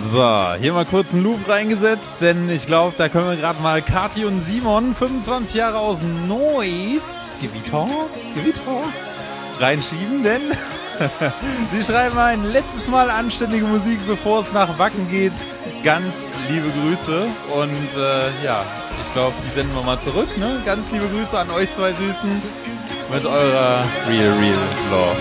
So, hier mal kurz einen Loop reingesetzt, denn ich glaube, da können wir gerade mal Kati und Simon, 25 Jahre aus Neuss, Gewitter, reinschieben, denn sie schreiben ein letztes Mal anständige Musik, bevor es nach Wacken geht. Ganz liebe Grüße und ja, ich glaube, die senden wir mal zurück, ne? Ganz liebe Grüße an euch zwei Süßen mit eurer Real Love.